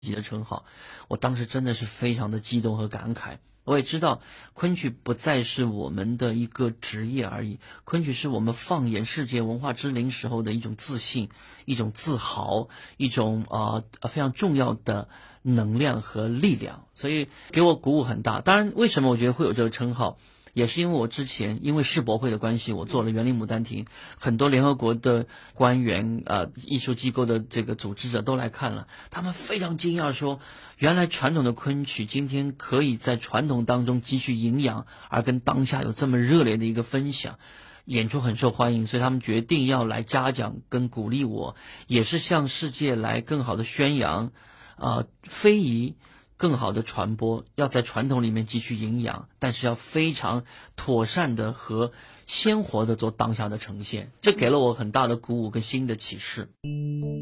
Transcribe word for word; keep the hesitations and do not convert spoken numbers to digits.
级的称号，我当时真的是非常的激动和感慨。我也知道昆曲不再是我们的一个职业而已，昆曲是我们放眼世界文化之林时候的一种自信，一种自豪，一种呃非常重要的能量和力量，所以给我鼓舞很大。当然为什么我觉得会有这个称号，也是因为我之前因为世博会的关系，我做了园林牡丹亭，很多联合国的官员呃艺术机构的这个组织者都来看了，他们非常惊讶说，原来传统的昆曲今天可以在传统当中汲取营养，而跟当下有这么热烈的一个分享，演出很受欢迎，所以他们决定要来嘉奖跟鼓励我，也是向世界来更好的宣扬呃非遗更好的传播，要在传统里面汲取营养，但是要非常妥善的和鲜活的做当下的呈现，这给了我很大的鼓舞跟新的启示。